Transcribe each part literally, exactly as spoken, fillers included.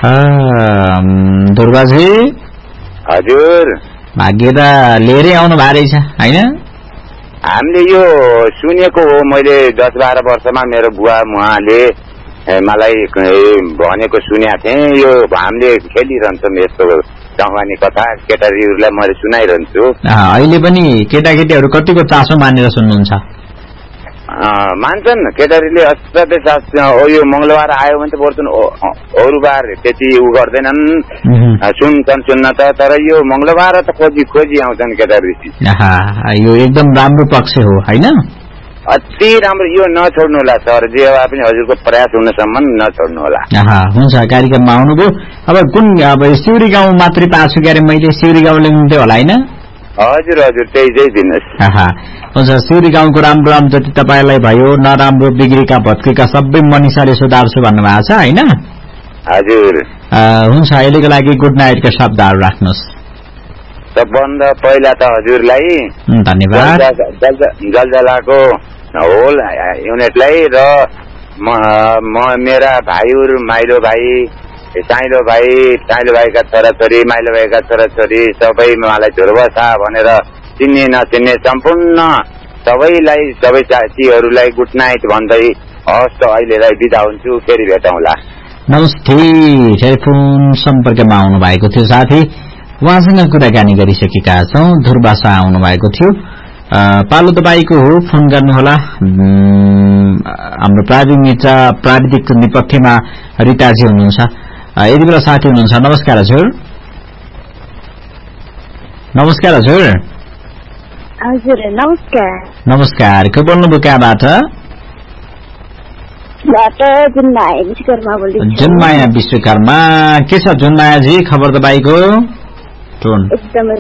ध्रुवजी हजुर भाग्य त लिएरै आउनु भएको रहेछ होइन? हामीले यो सुनेको हो, मैले दस बाह्र वर्षमा मेरो बुवा उहाँले मलाई भनेको सुनेको थिएँ। यो हामीले खेलिरहन्छौँ यस्तो जवानी कथा, केटाकेटीहरूलाई मैले सुनाइरहन्छु। अहिले पनि केटाकेटीहरू कतिको चासो मानेर सुन्नुहुन्छ? मान्छन् केटाकेटीले असाध्यै चासो। यो मङ्गलबार आयो भने त बर्छन्, अरू बार त्यति उ गर्दैनन्, सुन्छन् सुन्न त, तर यो मङ्गलबार त खोजी खोजी आउँछन् केटाकेटी। यो एकदम राम्रो पक्ष हो होइन? अति राम्रो, यो नछोड्नु होला सर, जे भए पनि हजुरको प्रयास हुनसम्म नछोड्नु होला। हुन्छ, कार्यक्रममा आउनुभयो। अब कुन अब सिउरी गाउँ मात्रै पाएको छु क्यारे मैले, सिउरी गाउँ लेख्नुहुन्थ्यो होला होइन? हजुर हजुर, त्यही चाहिँ दिनुहोस्। हुन्छ, सिउरी गाउँको राम्रो राम्रो जति तपाईँलाई भयो, नराम्रो बिग्रेका भत्केका सबै मनिषाले सुधार्छु भन्नुभएको छ होइन? हजुर। हुन्छ, अहिलेको लागि गुड नाइटका शब्दहरू राख्नुहोस्। सबभन्दा पहिला त हजुरलाई धन्यवाद, जलजलाको होल युनिटलाई र म मेरा भाइहरू, माइलो भाइ, साइलो भाइ, साइलो भाइका छोराछोरी, माइलो भाइका छोराछोरी सबै मलाई ध्रुव शाह भनेर चिन्ने नचिन्ने सम्पूर्ण सबैलाई, सबै साथीहरूलाई गुड नाइट भन्दै हस्त अहिलेलाई बिदा हुन्छु। फेरि भेटौँला। नमस्ते। टेलिफोन सम्पर्कमा आउनु भएको थियो साथी, उहाँसँग कुराकानी गरिसकेका छौँ। ध्रुव शाह आउनु भएको थियो। पालो तपाईँको हो, फोन गर्नुहोला। हाम्रो प्राविधिक मित्र प्राविधिक नेपथ्यमा रिताजी हुनुहुन्छ, यति बेला साथी हुनुहुन्छ। नमस्कार हजुर। नमस्कार हजुर। हजुर नमस्कार। नमस्कार, को बोल्नुभयो कहाँबाट? जुनमाया विश्वकर्मा। के छ जुनमायाजी, खबर तपाईँको? एकदमै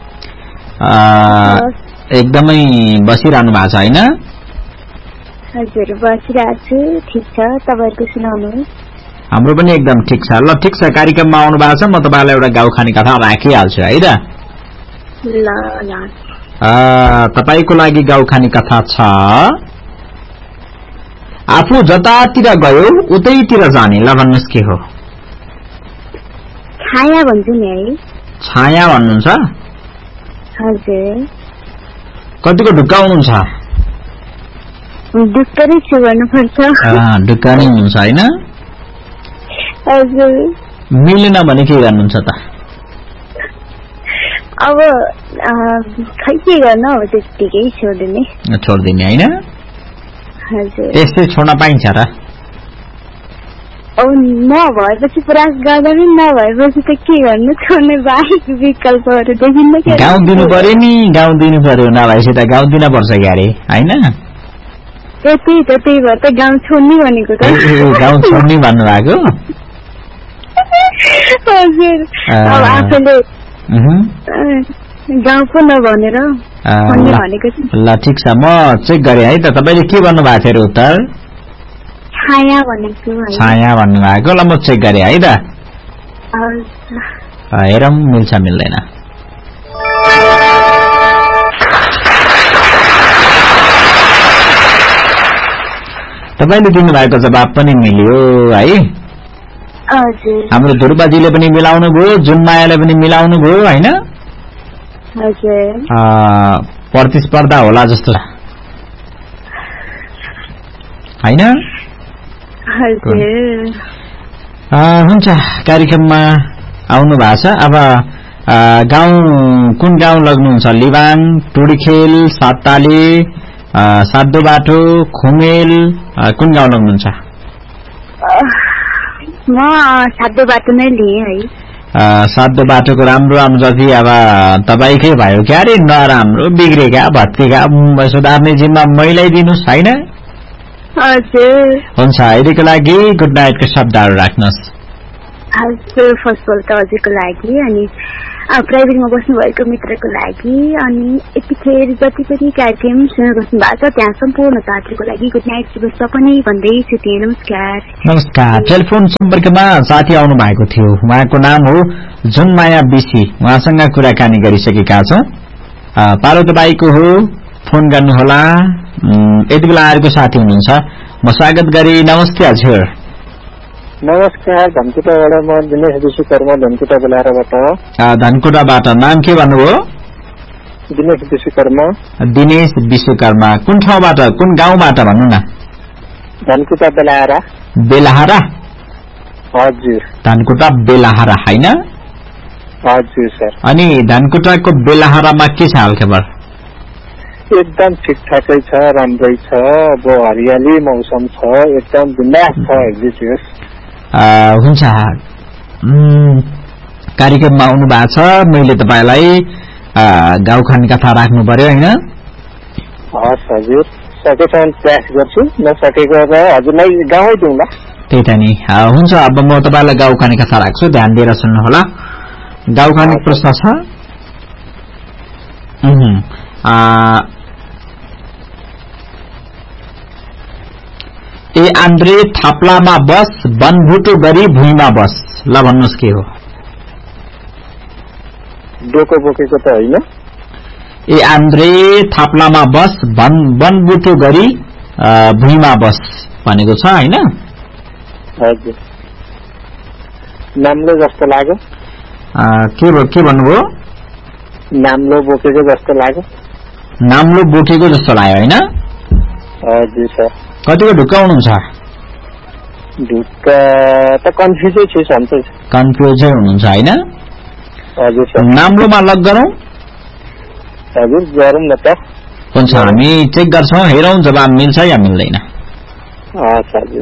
एकदमै बसिरहनु भएको छ होइन? हजुर बसिरहेको छु। ठिक छ, तपाईँको सुनाउनुहोस्। हाम्रो पनि एकदम ठिक छ। ल ठिक छ, कार्यक्रममा आउनु भएको छ, म तपाईँलाई एउटा गाउँ खाने कथा राखिहाल्छु है त? ल ल। तपाईँको लागि गाउँ खाने कथा छ। आफू जतातिर गयो उतैतिर जाने, ल भन्नुहोस् के हो? छाया भन्छु नि है। छाया भन्नुहुन्छ? हजुर। कतिको ढुक्का हुनुहुन्छ? ढुक्कै छु भन्नुपर्छ। ढुक्का नै हुनुहुन्छ होइन? हजुर। मिलेन भने के गर्नुहुन्छ त? अब खै के गर्नु, अब त्यतिकै छोडिदिने। छोडिदिने होइन? हजुर। त्यस्तै छोड्न पाइन्छ र? अब नभएपछि प्रयास गर्दा पनि नभएपछि त के गर्नु, छोड्ने बाहेक विकल्पहरू देखिन्न। गाउँ दिनु पर्यो नि, गाउँ दिनु पर्यो, नभएपछि त गाउँ दिन पर्छ क्यारे होइन? त्यही त, त्यही भएर त गाउँ छोड्ने भनेको त। गाउँ छोड्ने भन्नुभएको? हजुर। अब आफूले गाउँ पो नभनेर भनेको छु। ल ठिक छ, म चेक गरेँ है त। तपाईँले के भन्नुभएको थियो उत्तर? छाया भनेको। छाया भन्नुभएको। ल म चेक गरेँ है त। हेरौँ मिल्छ मिल्दैन। तपाईँले दिनुभएको जवाब पनि मिल्यो है। हाम्रो ध्रुवजीले पनि मिलाउनु भयो, जुनमायाले पनि मिलाउनु भयो होइन? प्रतिस्पर्धा होला जस्तो होइन? हुन्छ, कार्यक्रममा आउनु भएको छ। अब गाउँ कुन गाउँ लग्नुहुन्छ? लिबाङ, टुडीखेल, सातताले, सातो बाटो, खुमेल, कुन गाउँ लग्नुहुन्छ? म सातो बाटो नै लिएँ है। सातो बाटोको राम्रो राम्रो जति अब तपाईँकै भयो क्यारे, नराम्रो बिग्रेका भत्केका सुधार्ने जिम्मा मैलाई दिनुहोस् होइन? हुन्छ, अहिलेको लागि गुड नाइटको शब्दहरू राख्नुहोस्। हजुर, फर्स्ट अफ अल त हजुरको लागि, अनि प्राइभेटमा बस्नुभएको मित्रको लागि, अनि यतिखेर जति पनि कार्यक्रम सुन्न बस्नु भएको छ त्यहाँ सम्पूर्ण साथीहरूको लागि गुड नाइट, शुभ सपना भन्दै छुट्टिए। नमस्कार। नमस्कार। टेलिफोन सम्पर्कमा साथी आउनु भएको थियो, उहाँको नाम हो जुनमाया बिसी। उहाँसँग कुराकानी गरिसकेका छौँ। पालो तपाईँको हो, फोन गर्नुहोला। यति बेला आएको साथी हुनुहुन्छ, म स्वागत गरेँ। नमस्ते हजुर। नमस्कार, धनकुटाबाट म दिनेश विश्वकर्मा धनकुटा बेलाराबाट। धनकुटाबाट नाम के भन्नुभयो? दिनेश विश्वकर्मा। दिनेश विश्वकर्मा कुन ठाउँबाट कुन गाउँबाट भन्नु न? धनकुटा बेलाहारा। बेलाहारा? हजुर। धनकुटा बेलाहारा हैन? हजुर सर। अनि धनकुटाको बेलाहारामा के छ हालखबर? एकदम ठिकठाकै छ, राम्रै छ। अब हरियाली मौसम छ, एकदम बिन्दास छ। एक्जिट हुन्छ। कार्यक्रममा आउनु भएको छ, मैले तपाईलाई गाउँ खाने कथा राख्नु पर्यो हैन? हस् हजुर, सकेसम्म प्रयास गर्छु, नसकेको हजुरलाई गाउँै दिउँला। त्यही त नि। हुन्छ, अब म तपाईलाई गाउँ खाने कथा राख्छु, ध्यान दिएर सुन्नु होला। गाउँ खाने प्रश्न छ। ए आन्द्रे थाप्लामा बस, बनभुटो गरी भुइँमा बस। ल भन्नुहोस् के हो? डोको बोकेको त होइन? ए आन्द्रे थाप्लामा बस, बन बनबुटो गरी भुइँमा बस भनेको छ हैन? हजुर। नाम्लो जस्तो लाग्यो। के के भन्नुभयो? नाम्लो बोकेको जस्तो लाग्यो। नाम्लो बोकेको जस्तो लाग्यो हैन? हजुर सर। कतिको ढुक्का हुनुहुन्छ? ढुक्का त कन्फ्युजै छु सन्चै। कन्फ्युजै हुनुहुन्छ हैन? हजुर सर। नाम्लोमा लक गरौँ? हजुर गरौँ न त। हुन्छ, हामी चेक गर्छौँ, हेरौँ जवाब मिल्छ या मिल्दैन। हस् हजुर।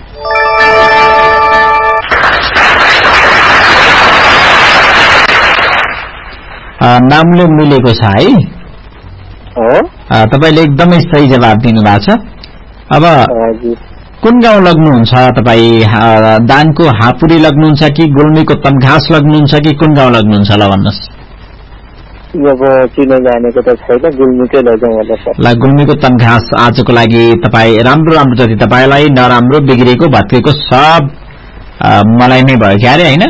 नाम्लो मिलेको छ है? हो। तपाईले एकदमै सही जवाब दिनु भएको छ। अब कुन गाउँ लग्नुहुन्छ तपाई? दाङको हापुरी लग्नुहुन्छ कि गुल्मीको तमघास लग्नुहुन्छ कि कुन गाउँ लग्नुहुन्छ? ल भन्नुहोस्। अब चिने जानेको त छैन, गुल्मीकै लैजाउँ होला सर। ल गुल्मीको तमघास आजको लागि तपाई राम्रो राम्रो जति तपाईलाई नराम्रो बिग्रेको भत्केको सब मलाई नै भयो क्या रे हैन?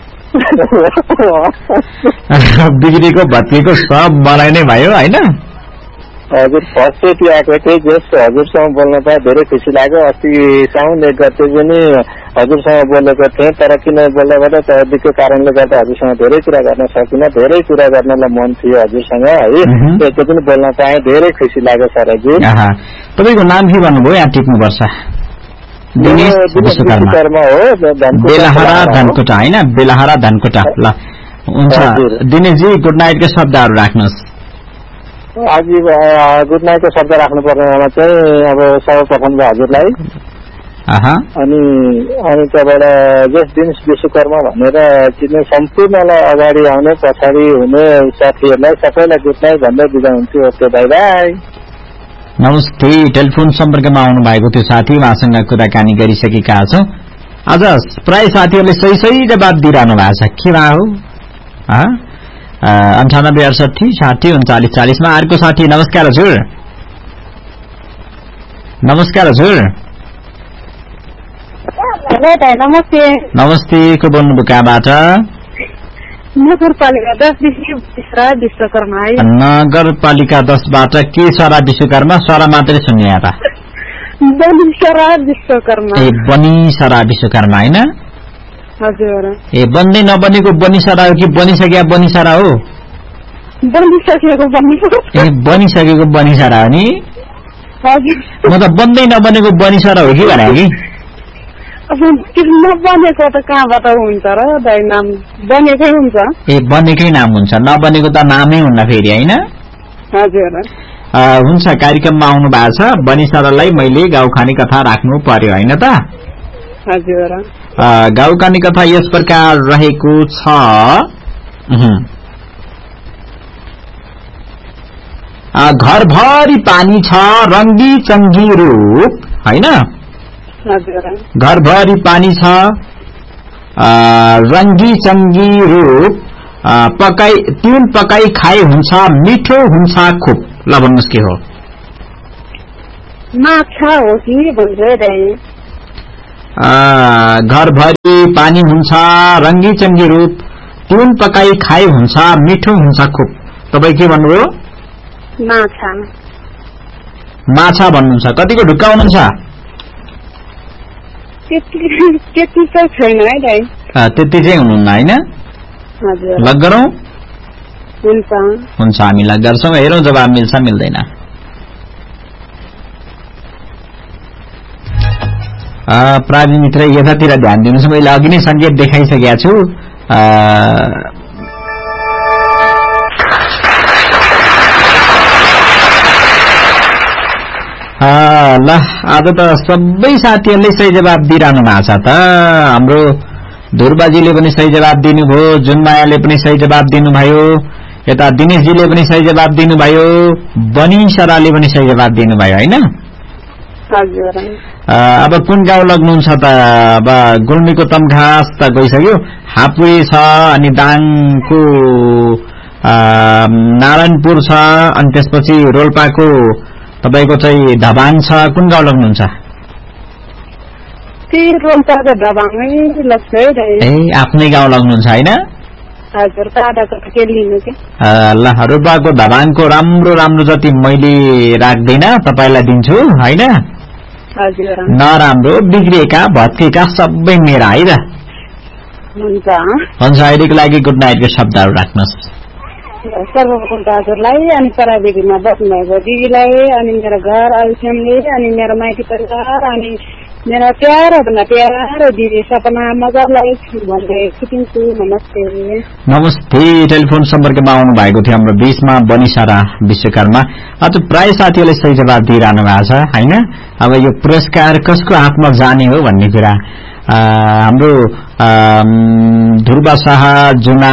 बिग्रेको भत्केको सब मलाई नै भयो हैन? हजुर, फर्स्ट चोटि आएको थिएँ, जस्ट हजुरसँग बोल्न पाएँ, धेरै खुसी लाग्यो। अस्ति साउन एक गते पनि हजुरसँग बोलेको थिएँ, तर किन बोल्दाबाट तयारीको कारणले गर्दा हजुरसँग धेरै कुरा गर्न सकिनँ। धेरै कुरा गर्नलाई मन थियो हजुरसँग है, त्यो पनि बोल्न पाएँ, धेरै खुसी लाग्यो सर। हजुर, तपाईँको नाम के भन्नुभयो? यहाँ टिप्नुपर्छ। दिनेश विश्वकर्मा हो, बेलाहारा धनकुटा हैन? बेलाहारा धनकुटा। ल हुन्छ दिनेशजी, गुड नाइटको शब्दहरू राख्नुहोस्। आज गुड नाइटको शब्द राख्नु पर्नेमा चाहिँ अब सर्वप्रथम त हजुरलाई, अनि अनि तपाईँलाई जस दिनेश विश्वकर्मा भनेर चिन्ने सम्पूर्णलाई अगाडि आउने पछाडि हुने साथीहरूलाई सबैलाई गुड नाइट भन्दै बिदा हुन्छु। Okay, by by. नमस्ते। टेलिफोन सम्पर्कमा आउनु भएको थियो साथी, उहाँसँग कुराकानी गरिसकेका छौँ। आज प्राय साथीहरूले सही सही जवाब दिइरहनु भएको छ, के भए हो? अन्ठानब्बे अडसठी साठी उन्चालिस चालिसमा अर्को साथी। नमस्कार हजुर। नमस्कार हजुर। नमस्ते। नमस्ते, को बोल्नुभयो कहाँबाट? नगरपालिका दस विश्वकर्मा। नगरपालिका दसबाट के सरा विश्वकर्मा? सरा मात्रै सुन्ने यहाँ त। बनिसरा विश्वकर्मा। ए बनिसरा विश्वकर्मा हैन? हजुर। ए बन्दै नबनेको बनिसरा हो कि बनिसकेको बनिसरा हो? बनिसकेको बनिसरा। ए बनिसकेको बनिसरा हो नि? हजुर। म त बन्दै नबनेको बनिसरा हो कि भने कि? अब नबनेको त कहाँबाट हुन्छ र दाइ? नाम बनेकै हुन्छ। ए बनेकै नाम हुन्छ, नबनेको त नामै हुन्न फेरि हैन? हजुर। हुन्छ, कार्यक्रममा आउनु भएको छ, बनिसरालाई मैले गाउँ खाने कथा राख्नु पर्यो हैन त? हजुर। गाउँ खाने कथा यस प्रकार रहेको छ। घरभरि पानी छ, रङ्गी चङ्गी रूप हैन? घरभरि पानी छ, रङ्गी चङ्गी रूप, पकाई तिन पकाई खाए हुन्छ, मिठो हुन्छ खुब। ल भन्नुहोस् के हो? माछा हो कि भन्छ? घरभरि पानी हुन्छ, रङ्गी चङ्गी रूप, तिन पकाई खाए हुन्छ, मिठो हुन्छ खुब। तपाईँ के भन्नुभयो? माछा। माछा भन्नुहुन्छ। कतिको ढुक्का हुनुहुन्छ? त्यति चाहिँ छैन है दाइ। त्यति चाहिँ हुनुहुन्न होइन? हजुर। लग गरौँ? हुन्छ हुन्छ हामी लग गर्छौँ। हेरौँ जवाब मिल्छ मिल्दैन। प्राविधिक मित्र यतातिर ध्यान दिनुहोस्। मैले अघि नै संकेत देखाइसकेका छु। ल आज त सबै साथीहरूले सही जवाब दिइरहनु भएको छ त। हाम्रो ध्रुवजीले पनि सही जवाब दिनुभयो, जुनमायाले पनि सही जवाब दिनुभयो, यता दिनेशजीले पनि सही जवाब दिनुभयो, बनिसराले पनि सही जवाब दिनुभयो होइन? हजुर। अब कुन गाउँ लग्नुहुन्छ त? अब गुल्मीको तमघास त गइसक्यो, हापुरी छ, अनि दाङको नारायणपुर छ, अनि त्यसपछि रोल्पाको तपाईको चाहिँ धबाङ छ। कुन गाउँ लग्नुहुन्छ? ए आफ्नै गाउँ लग्नुहुन्छ होइन? ल रोल्पाको धबाङको राम्रो राम्रो जति मैले राख्दैन, तपाईलाई दिन्छु होइन? नराम्रो बिग्रिएका भत्केका सबै मेरा है त। हुन्छ अहिलेको लागि गुड नाइटको शब्दहरू राख्नुहोस्। सर्वप्रथम त हजुरलाई, अनि प्राविधिकमा बस्नुभएको दिदीलाई, अनि मेरो घर अल्छ्यामले, अनि मेरो माइती परिवार, अनि मेरो प्यारो भन्दा प्यारो दिदी सपना मगरलाई भन्दै छुटिन्छु। नमस्ते। नमस्ते। टेलिफोन सम्पर्कमा आउनु भएको थियो हाम्रो बीचमा बनिसारा विश्वकर्मा। आज प्राय साथीहरूले सही जवाब दिइरहनु भएको छ होइन? अब यो पुरस्कार कसको हातमा जाने हो भन्ने कुरा हाम्रो ध्रुव शाह, जुना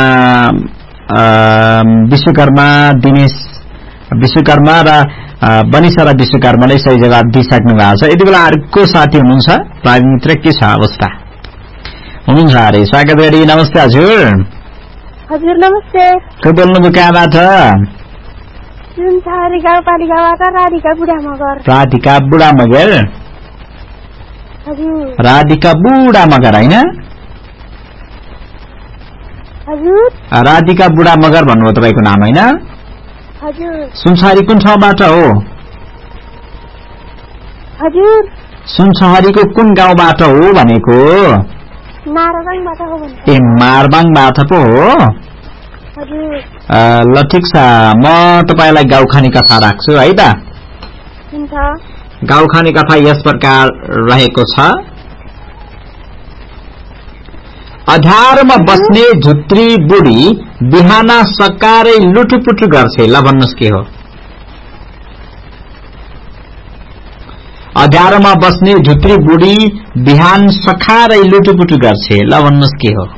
विश्वकर्मा, दिनेश विश्वकर्मा र बनिसारा विश्वकर्माले सही जवाब दिइसक्नु भएको छ। यति बेला अर्को साथी हुनुहुन्छ प्राविधिक मित्र, के छ अवस्था? हुनुहुन्छ अरे? स्वागत गरी। नमस्ते हजुर। हजुर नमस्ते। को बोल्नुभयो कहाँबाट? जुनछारी गाउँपालिकाबाट राधिका बुढा मगर। राधिका बुढा मगर? हजुर। राधिका बुढा मगर होइन? हजुर। राधिका बुढा मगर भन्नुभयो तपाईँको नाम होइन? हजुर। सुनसरी कुन ठाउँबाट हो? हजुर। सुनसरीको कुन गाउँबाट हो भनेको? मारबाङबाट हो भने। ए मारबाङबाट पो हो? हजुर। ल ठिक छ, म तपाईलाई गाउँखाने कथा राख्छु है त। हुन्छ। गाउँखाने कथा यस प्रकार रहेको छ। अध्यारोमा बस्ने झुत्री बुढी बिहान सकारै लुटुपुटु गर्छे। ल भन्नुहोस् के हो? अध्यारोमा बस्ने झुत्री बुढी बिहान सखारै लुटुपुटु गर्छे। ल भन्नुहोस् के हो?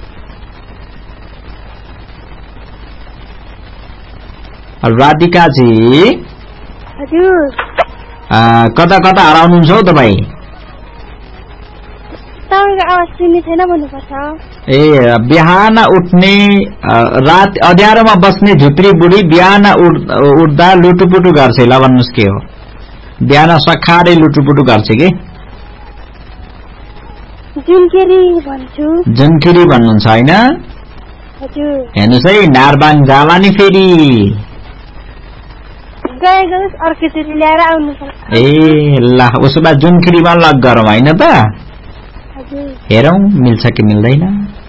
राधिकाजी हजुर। कता कता हराउनुहुन्छ हौ तपाईँ? ए बिहान उठ्ने रात अँध्यारोमा बस्ने झुत्री बुढी बिहान उठ्दा लुटुपुटु गर्छ। ल भन्नुहोस् के हो? बिहान सखारै लुटुपुटु गर्छ कि? जुनखेरी भन्छु। जुनखेरी भन्नुहुन्छ होइन? हजुर। हेर्नुहोस् है, नारबाङ जाला नि फेरि। ए ल उसो भए जुनखेरीमा लग गरौँ होइन त? हेरौं मिल्छ कि मिल्दैन।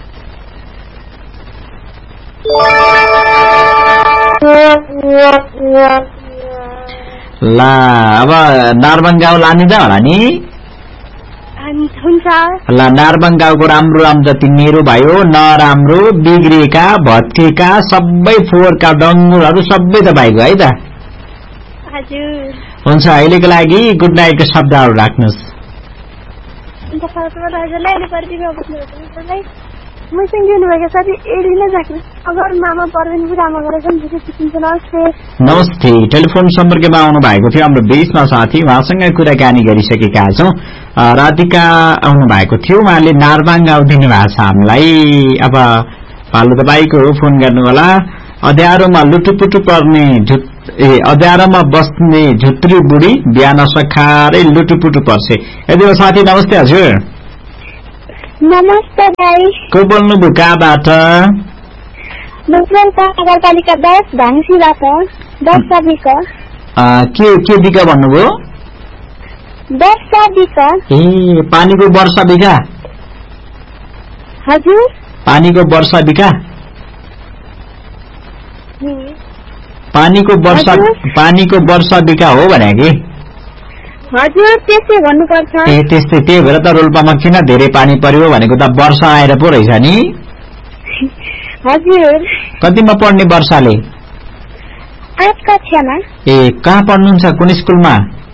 ल अब नारबाङ गाउँ लाने त होला नि? ल नारबाङ गाउँको राम्रो राम्रो जति मेरो भयो, नराम्रो बिग्रिएका भत्केका सबै फोहोरका डङ्गुरहरू सबै तपाईँको है त? हुन्छ अहिलेको लागि गुड नाइटको शब्दहरू राख्नुहोस्। नमस्ते। टेलिफोन सम्पर्कमा आउनु भएको थियो हाम्रो बीचमा साथी, उहाँसँग कुराकानी गरिसकेका छौं। राधिका आउनु भएको थियो, उहाँले नारबाङ गाउँ दिनुभएको छ हामीलाई। अब पालो तपाईँको फोन गर्नु होला। अँध्यारोमा लुटुपुटु पर्ने ए अँध्यारोमा बस्ने झुत्री बुढी बिहान सखारै लुटुपुटु पर्छ। यदि साथी नमस्ते हजुर। नमस्ते भाइ। को बोल्नुभयो कहाँबाट? नगरपालिका दस भाङसीबाट। दस सबिका। के के दिका भन्नुभयो? वर्षा बिका। ए पानीको वर्षा बिका। हजुर पानीको वर्षा बिका। पानीको वर्षा पानीको वर्षा बिका हो भने कि हजुर त्यसै भन्नुपर्छ। ए त्यस्तै त्यही भएर त रोल्पामा किन धेरै पानी पर्यो भनेको त वर्षा आएर पो रहेछ नि। हजुर कतिमा पढ्ने वर्षाले? आठ कक्षामा। ए कहाँ पढ्नुहुन्छ कुन स्कुलमा?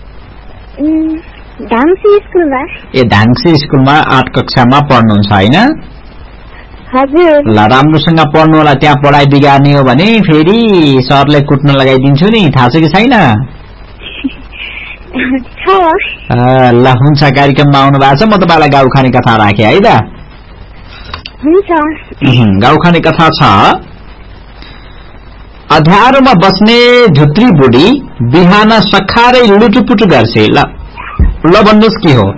धाङसी स्कुलमा। ए धाङसी स्कुलमा आठ कक्षामा पढ्नुहुन्छ हैन? हजुर ल राम्रोसँग पढ्नु होला, त्यहाँ पढाइ बिगार्ने हो भने फेरि सरले कुट्न लगाइदिन्छु नि, थाहा छ कि छैन? ल हुन्छ, कार्यक्रममा आउनु भएको छ, म तपाईँलाई गाउँखाने कथा राखेँ है त। हुन्छ। गाउँखाने कथा छ। अँध्यारोमा बस्ने झुत्री बुढी बिहान सखारै लुटुपुटु गर्छे। ल ल भन्नुहोस् के हो?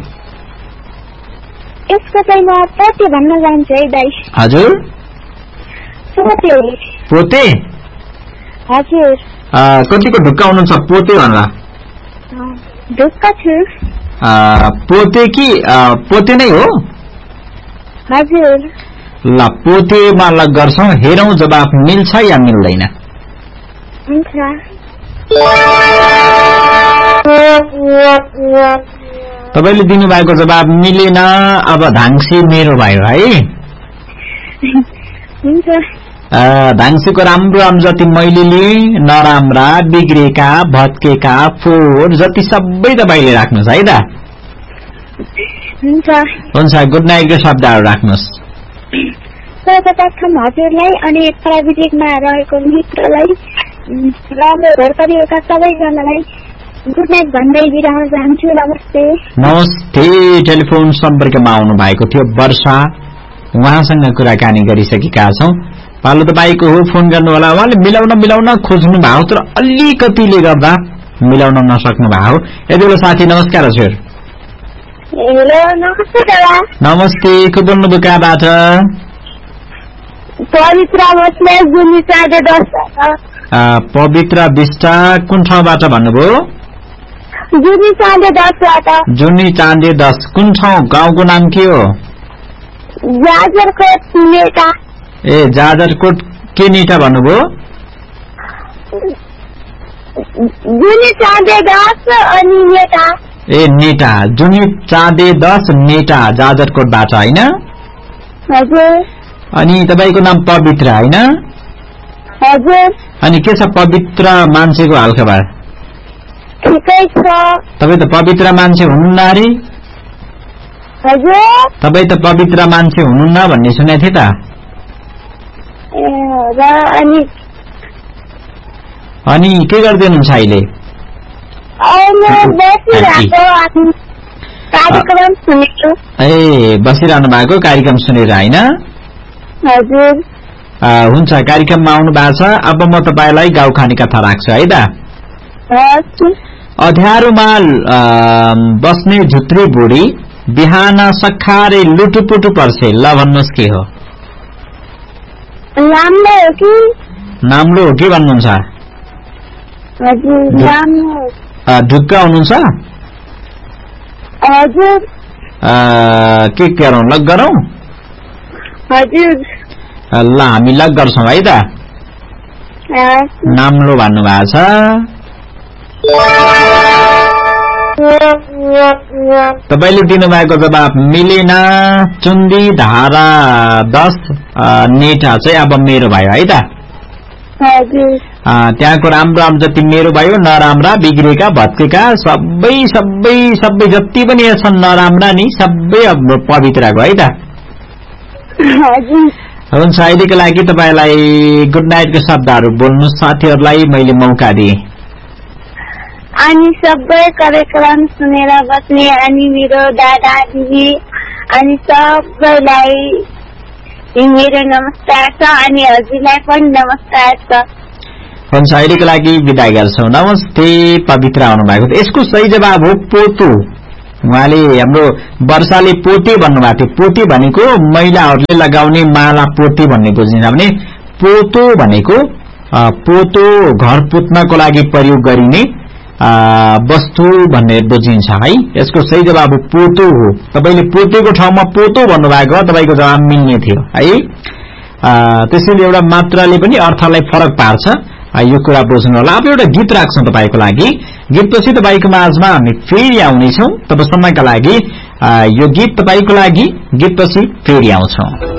यसको चाहिँ म पोते भन्न चाहन्छु है दाइ। हजुर पोते। पोते? हजुर। कतिको ढुक्का हुनुहुन्छ पोते भन्दा? ढुक्का छु। पोते कि पोते नै हो? हजुर। ल पोतेमा लग गर्छौं, हेरौं जवाफ मिल्छ या मिल्दैन। हुन्छ। तपाईले दिनुभएको जवाब मिलेन। अब धाङसी मेरो भयो है। हुन्छ। धाङसीको राम्रो राम्रो जति मैले लिएँ, नराम्रा बिग्रेका भत्केका फोहोर जति सबै तपाईँले राख्नुहोस् है त। हुन्छ। हुन्छ, गुड नाइटको शब्दहरू राख्नुहोस्। सर्वप्रथम हजुरलाई अनि प्राविधिकमा रहेको मित्रलाई र मेरो घर परिवारका सबैजनालाई गुड नाइट भन्दै बिराउन चाहन्छु। नमस्ते। नमस्ते। टेलिफोन सम्पर्कमा आउनु भएको थियो वर्षा, उहाँसँग कुराकानी गरिसकेका छौं। पालो तपाईँको हो, फोन गर्नु होला। उहाँले मिलाउन मिलाउन खोज्नु भएको तर अलिकतिले गर्दा मिलाउन नसक्नु भएको। यति बेला साथी नमस्कार हजुर। हेलो नमस्ते दादा। नमस्ते, को बोल्नुभयो कहाँबाट? पवित्र बस्ने जुनी चाँडे दस। पवित्र बिष्टा कुन ठाउँबाट भन्नुभयो? जुनी चाँडे दसबाट। जुनी चाँडे दस। कुन ठाउँ, गाउँको नाम के हो? जाजरकोट नेटा। ए जाजरकोट के नेटा भन्नुभयो? जुनी चाँडे दस अनि नेटा। ए नेटा, जुनी चाँडे दस नेटा, जाजरकोटबाट हैन? हजुर। अनि तपाईँको नाम पवित्र हैन? हजुर। अनि के छ पवित्र मान्छेको हालखबर? ठिकै छ। तपाईँ त पवित्र मान्छे हुनुहुन्न अरे? हजुर। तपाईँ त पवित्र मान्छे हुनुहुन्न भन्ने सुनेको थिएँ त। अनि अनि के गर्दै हुनुहुन्छ अहिले? ए बसिरहनु भएको, कार्यक्रम सुनेर हैन? हजुर। हुन्छ, कार्यक्रममा आउनु भएको छ। अब म तपाईँलाई गाउँखाने कथा राख्छु है त। अँध्यारोमा बस्ने झुत्री बुढी बिहान सखारै लुटुपुटु पर्छे। ल भन्नुहोस् के हो? नाम्लो हो कि? नाम्लो हो कि भन्नुहुन्छ? हजुर नाम्लो। ढुक्का हुनुहुन्छ? हजुर। के गरौँ, लग गरौँ? हजुर। ल हामी लग गर्छौं है त। नाम्लो भन्नुभएको छ। तपाईले दिनुभएको जवाब मिलेन। चुन्दी धारा दस नेटा चाहिँ अब मेरो भयो है त। त्यहाँको राम्रो राम्रो जति मेरो भयो, नराम्रा बिग्रेका भत्केका सबै सबै सबै जति पनि छन् नराम्रा नि सबै अब पवित्रको है त। हुन्छ, अहिलेको लागि तपाईँलाई गुड नाइटको शब्दहरू बोल्नु साथीहरूलाई मैले मौका दिएँ। अनि सबै कार्यक्रम सुनेर बस्ने अनि मेरो दादा दिदी अनि सबैलाई मेरो नमस्कार छ अनि हजुरलाई पनि नमस्कार छ। हुन्छ, अहिलेको लागि बिदा गर्छौँ। नमस्ते। पवित्र आउनुभएको थियो। यसको सही जवाब हो पोतो। उहाँले हाम्रो वर्षाले पोते भन्नुभएको थियो। पोते भनेको महिलाहरूले लगाउने माला पोते भन्ने बुझिन्छ भने पोतो भनेको पोतो घर पुत्नको लागि प्रयोग गरिने वस्तु भन्ने बुझिन्छ है। यसको सही जवाब पोतो हो। तपाईले पोतेको ठाउँमा पोतो भन्नुभएको तपाईको जवाब मिल्ने थियो है। त्यसैले एउटा मात्राले पनि अर्थलाई फरक पार्छ, यो कुरा बुझ्नु होला। अब एउटा गीत राख्छौं तपाईको लागि। गीतपछि तपाईको माझमा हामी फेरि आउनेछौं। तबसम्मका लागि यो गीत तपाईको लागि, गीतपछि फेरि आउँछौं।